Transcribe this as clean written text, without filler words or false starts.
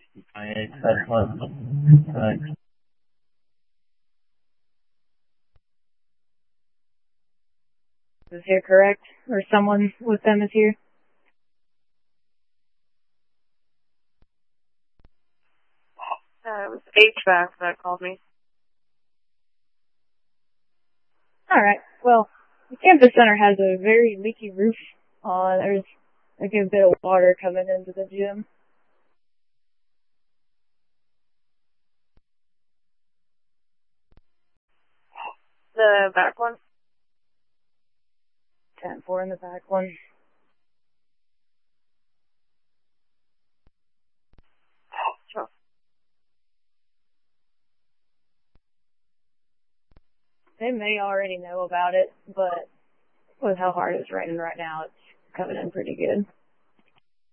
Is here correct? Or someone with them is here? It was HVAC that called me. Alright, well, the campus center has a very leaky roof. There's a good bit of water coming into the gym. The back one? 10-4 in the back one. Sure. They may already know about it, but with how hard it's raining right now, it's coming in pretty good.